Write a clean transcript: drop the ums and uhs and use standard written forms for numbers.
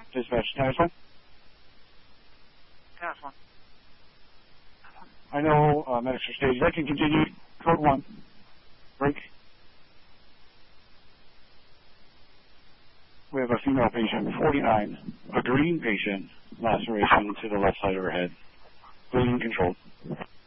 Dispatch, Times 1. Times 1. I know, medics are staged. I can continue. Code 1. Break. We have a female patient, 49. A green patient, laceration to the left side of her head. Bleeding controlled.